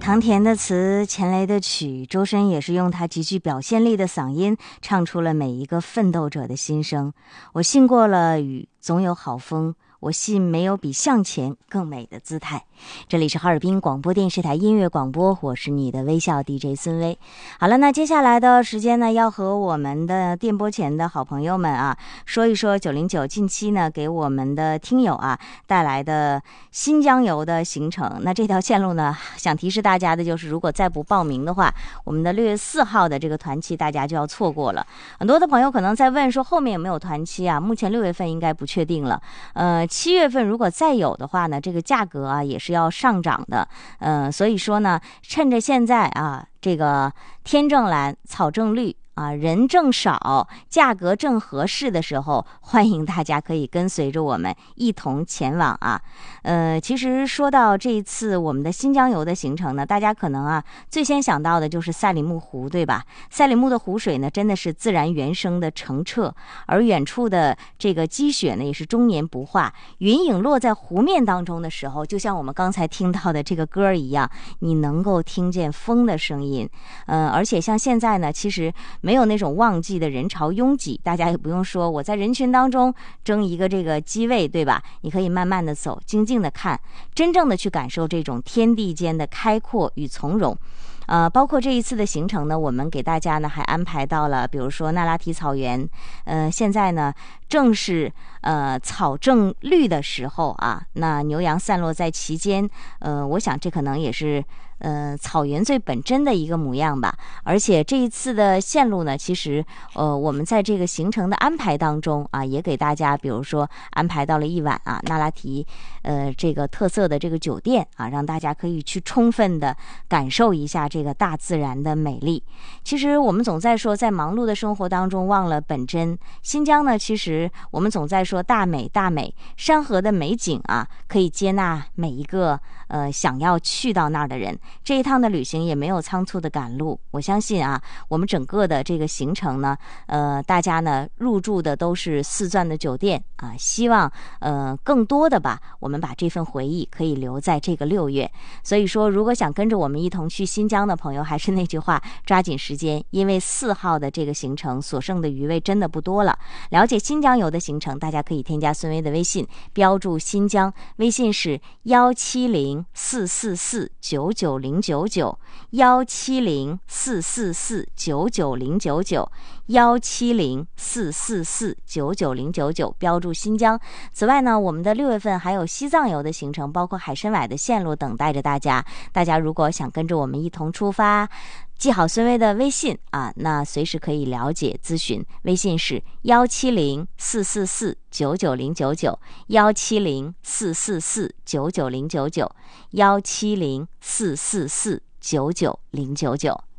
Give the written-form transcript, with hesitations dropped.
唐田的词，钱雷的曲，周深也是用他极具表现力的嗓音唱出了每一个奋斗者的心声。我信过了雨，总有好风，我信没有比向前更美的姿态。这里是哈尔滨广播电视台音乐广播，我是你的微笑 DJ 孙薇。好了，那接下来的时间呢，要和我们的电波前的好朋友们啊，说一说909近期呢给我们的听友啊带来的新疆游的行程。那这条线路呢，想提示大家的就是，如果再不报名的话，我们的6月4号的这个团期大家就要错过了。很多的朋友可能在问说后面有没有团期啊？目前6月份应该不确定了。7月份如果再有的话呢，这个价格啊也是要上涨的。所以说呢，趁着现在啊，这个天正蓝，草正绿啊，人正少，价格正合适的时候，欢迎大家可以跟随着我们一同前往啊。其实说到这一次我们的新疆游的行程呢，大家可能啊最先想到的就是赛里木湖，对吧？赛里木的湖水呢，真的是自然原生的澄澈，而远处的这个积雪呢，也是终年不化。云影落在湖面当中的时候，就像我们刚才听到的这个歌一样，你能够听见风的声音。而且像现在呢，其实没有那种旺季的人潮拥挤，大家也不用说我在人群当中争一个这个机位，对吧？你可以慢慢的走，静静的看，真正的去感受这种天地间的开阔与从容。包括这一次的行程呢，我们给大家呢还安排到了，比如说那拉提草原，现在呢正是草正绿的时候啊，那牛羊散落在其间，我想这可能也是草原最本真的一个模样吧。而且这一次的线路呢，其实我们在这个行程的安排当中啊，也给大家比如说安排到了一晚啊那拉提这个特色的这个酒店啊，让大家可以去充分的感受一下这个大自然的美丽。其实我们总在说在忙碌的生活当中忘了本真，新疆呢其实我们总在说大美大美，山河的美景啊可以接纳每一个想要去到那儿的人。这一趟的旅行也没有仓促的赶路，我相信啊我们整个的这个行程呢大家呢入住的都是4钻的酒店啊，希望更多的吧，我们把这份回忆可以留在这个6月。所以说如果想跟着我们一同去新疆的朋友，还是那句话，抓紧时间，因为4号的这个行程所剩的余位真的不多了。了解新疆游的行程，大家可以添加孙薇的微信，标注新疆，微信是170449999，170449999，170449999，标注新疆。此外呢，我们的6月份还有西藏游的行程，包括海参崴的线路等待着大家。大家如果想跟着我们一同出发，记好孙薇的微信啊，那随时可以了解咨询，微信是17044499099，17044999099，17044999099。